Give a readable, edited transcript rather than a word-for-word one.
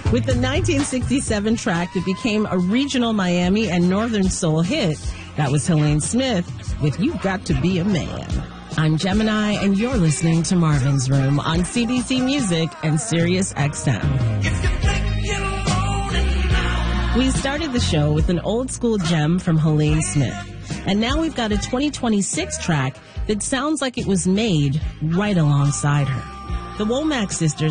With the 1967 track that became a regional Miami and Northern Soul hit, that was Helene Smith with You've Got to Be a Man. I'm Gemini, and you're listening to Marvin's Room on CBC Music and Sirius XM. We started the show with an old school gem from Helene Smith, and now we've got a 2026 track that sounds like it was made right alongside her. The Womack sisters